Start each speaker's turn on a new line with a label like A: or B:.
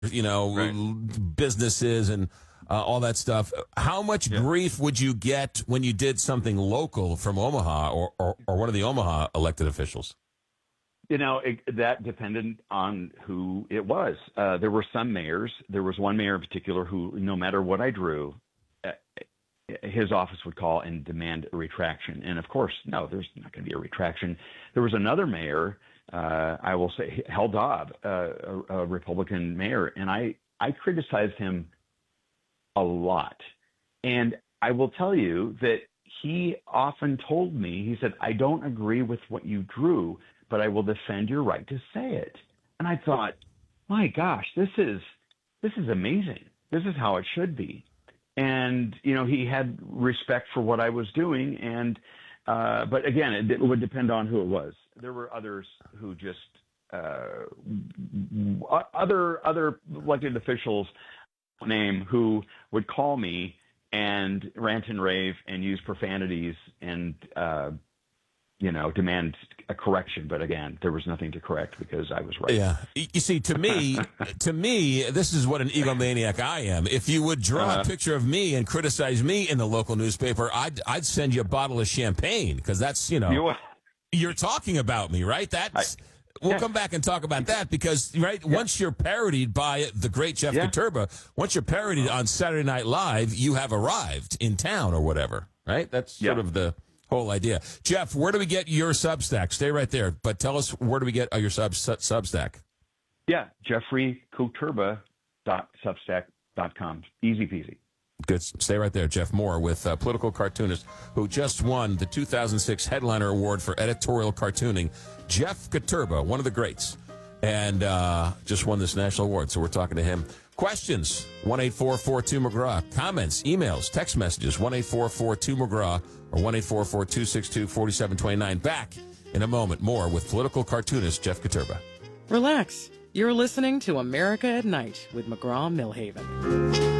A: Right.
B: businesses and all that stuff. How much grief would you get when you did something local from Omaha or one of the Omaha elected officials?
A: That depended on who it was. There were some mayors. There was one mayor in particular who, no matter what I drew, his office would call and demand a retraction. And of course, no, there's not going to be a retraction. There was another mayor, I will say, Hal Dobb, a Republican mayor, and I criticized him a lot. And I will tell you that he often told me, he said, I don't agree with what you drew, but I will defend your right to say it. And I thought, my gosh, this is amazing. This is how it should be. And, he had respect for what I was doing. And, but again, it would depend on who it was. There were others who just, other elected officials who would call me and rant and rave and use profanities and, demand a correction. But again, there was nothing to correct because I was right.
B: Yeah. You see, to me, this is what an egomaniac I am. If you would draw a picture of me and criticize me in the local newspaper, I'd send you a bottle of champagne because that's, you're talking about me, right? We'll come back and talk about that because, once you're parodied by the great Jeff Katurba, once you're parodied on Saturday Night Live, you have arrived in town or whatever, right? That's sort of the whole idea. Jeff, where do we get your Substack? Stay right there, but tell us, where do we get your Substack?
A: Yeah, jeffreykaturba.substack.com. Easy peasy.
B: Good. Stay right there. Jeff Moore with political cartoonist who just won the 2006 Headliner Award for editorial cartooning. Jeff Katurba, one of the greats, and just won this national award. So we're talking to him. Questions, 1-844-2-McGraw. Comments, emails, text messages, 1-844-2-McGraw or 1-844-262-4729. Back in a moment. More with political cartoonist Jeff Katurba.
C: Relax. You're listening to America at Night with McGraw Millhaven.